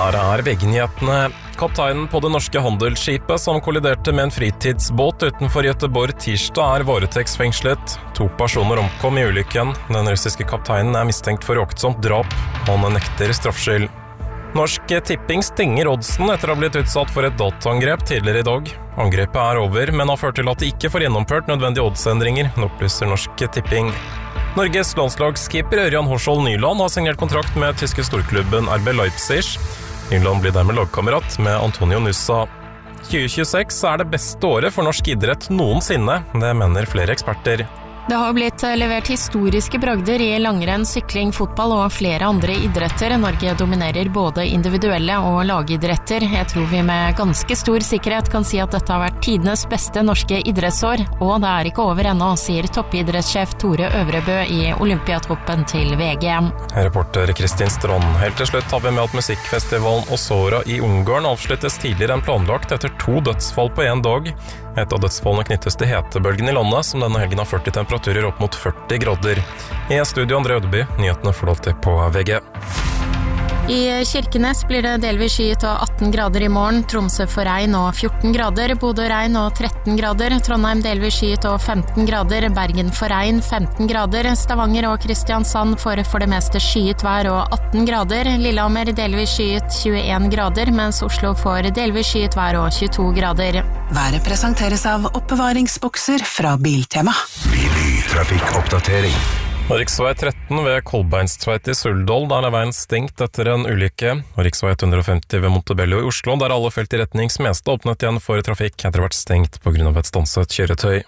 Her VG-nyhetene. Kapteinen på det norske handelsskipet som kolliderte med en fritidsbåt utenfor Göteborg tirsdag varetektsfengslet. 2 personer omkom I ulykken. Den russiske kapteinen mistenkt for uaktsomt drap. Han nekter straffskyld. Norsk Tipping stenger oddsen etter å ha blitt utsatt for et dataangrep tidligere I dag. Angrepet over, men har ført til at de ikke får gjennomført nødvendige oddsendringer, opplyser Norsk Tipping. Norges landslagskeeper Ørjan Horsvold Nyland har signert kontrakt med tyske storklubben RB Leipzig. Nyland blir dermed lagkamerat med Antonio Nusa. 2026 det beste året for norsk idrett noensinne, det mener flere eksperter. Det har blitt levert historiske bragder I langrenn, sykling, fotball og flere andre idretter. Norge dominerer både individuelle og lagidretter. Jeg tror vi med ganske stor sikkerhet kan si at dette har vært tidenes beste norske idrettsår. Og det ikke over ennå, sier toppidrettssjef Tore Øvrebø I Olympiatoppen til VG. Reporter Kristin Strand. Helt til slutt har vi med at musikkfestivalen Osora I Ungarn avsluttes tidligere enn planlagt etter 2 dødsfall på en dag. Et av dødsfallene knyttes til hetebølgen I landet, som denne helgen har ført til temperaturer opp mot 40 grader. I studio André Ødeby, nyhetene får du alltid på VG. I Kirkenes blir det delvis skyet og 18 grader I morgen, Tromsø får regn og 14 grader, Bodø regn og 13 grader, Trondheim delvis skyet og 15 grader, Bergen får regn 15 grader, Stavanger og Kristiansand får for det meste skyet vær og 18 grader, Lillehammer delvis skyet 21 grader, mens Oslo får delvis skyet vær og 22 grader. Været presenteres av oppbevaringsbokser fra Biltema. Trafikkoppdatering. Riksvei 13 ved Kolbeinstveit I Suldal, der veien stengt etter en ulykke. Og riksvei 150 ved Montebello I Oslo, der alle felt I retnings meste åpnet igjen for trafikk etter hvert stengt på grunn av et stanset kjøretøy.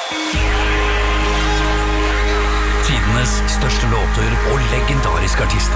Tidenes største låter og legendariske artister.